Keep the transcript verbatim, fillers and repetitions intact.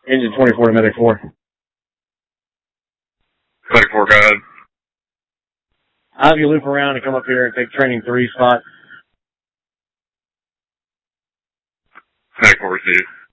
Engine twenty-four to Medic four. Medic four, go ahead. I'll have you loop around and come up here and take training three spot. Medic four, receive.